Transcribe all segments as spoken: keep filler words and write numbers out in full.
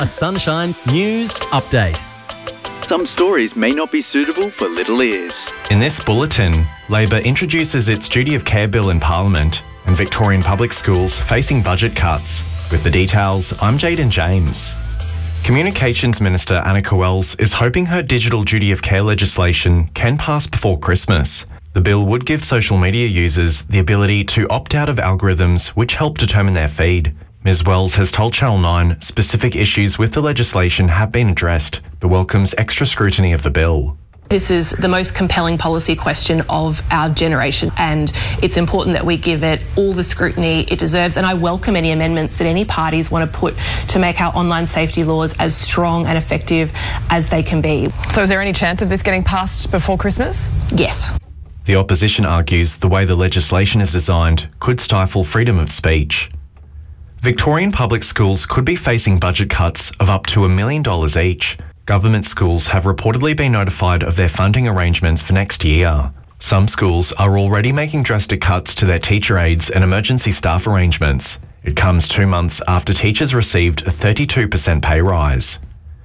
A Sunshine News Update. Some stories may not be suitable for little ears. In this bulletin, Labor introduces its duty of care bill in Parliament and Victorian public schools facing budget cuts. With the details, I'm Jaden James. Communications Minister Anna Coells is hoping her digital duty of care legislation can pass before Christmas. The bill would give social media users the ability to opt out of algorithms which help determine their feed. Miz Wells has told Channel nine specific issues with the legislation have been addressed, but welcomes extra scrutiny of the bill. This is the most compelling policy question of our generation, and it's important that we give it all the scrutiny it deserves, and I welcome any amendments that any parties want to put to make our online safety laws as strong and effective as they can be. So is there any chance of this getting passed before Christmas? Yes. The opposition argues the way the legislation is designed could stifle freedom of speech. Victorian public schools could be facing budget cuts of up to a million dollars each. Government schools have reportedly been notified of their funding arrangements for next year. Some schools are already making drastic cuts to their teacher aides and emergency staff arrangements. It comes two months after teachers received a thirty-two percent pay rise.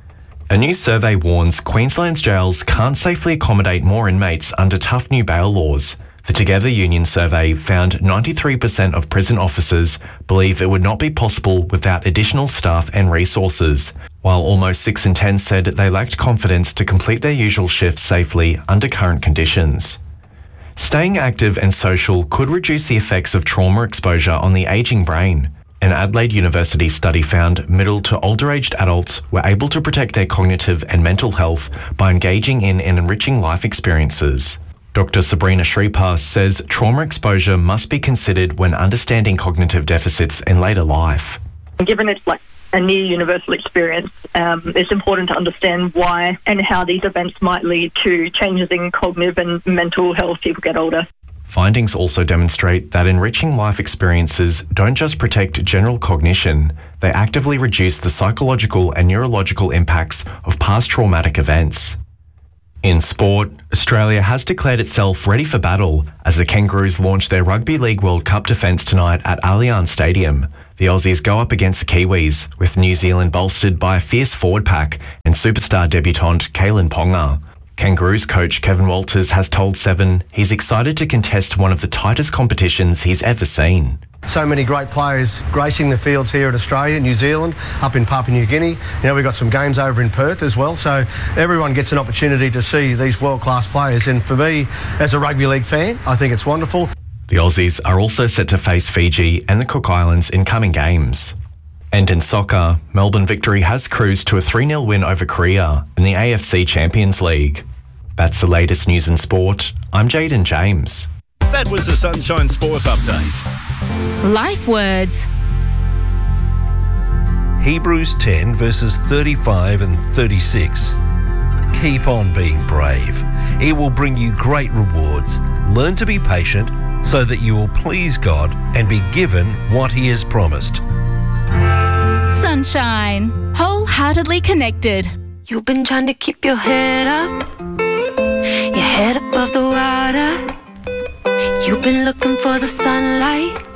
A new survey warns Queensland's jails can't safely accommodate more inmates under tough new bail laws. The Together Union survey found ninety-three percent of prison officers believe it would not be possible without additional staff and resources, while almost six in ten said they lacked confidence to complete their usual shifts safely under current conditions. Staying active and social could reduce the effects of trauma exposure on the ageing brain. An Adelaide University study found middle to older-aged adults were able to protect their cognitive and mental health by engaging in and enriching life experiences. Doctor Sabrina Shripar says trauma exposure must be considered when understanding cognitive deficits in later life. Given it's like a near universal experience, um, it's important to understand why and how these events might lead to changes in cognitive and mental health as people get older. Findings also demonstrate that enriching life experiences don't just protect general cognition, they actively reduce the psychological and neurological impacts of past traumatic events. In sport, Australia has declared itself ready for battle as the Kangaroos launch their Rugby League World Cup defence tonight at Allianz Stadium. The Aussies go up against the Kiwis, with New Zealand bolstered by a fierce forward pack and superstar debutant Kalyn Ponga. Kangaroos coach Kevin Walters has told Seven he's excited to contest one of the tightest competitions he's ever seen. So many great players gracing the fields here at Australia, New Zealand, up in Papua New Guinea. Now we've got some games over in Perth as well, so everyone gets an opportunity to see these world-class players. And for me, as a rugby league fan, I think it's wonderful. The Aussies are also set to face Fiji and the Cook Islands in coming games. And in soccer, Melbourne Victory has cruised to a three nil win over Korea in the A F C Champions League. That's the latest news in sport. I'm Jaden James. That was a Sunshine Sport Update. Life words. Hebrews ten verses thirty-five and thirty-six. Keep on being brave. It will bring you great rewards. Learn to be patient so that you will please God and be given what He has promised. Sunshine. Wholeheartedly connected. You've been trying to keep your head up, your head above the water. You've been looking for the sunlight,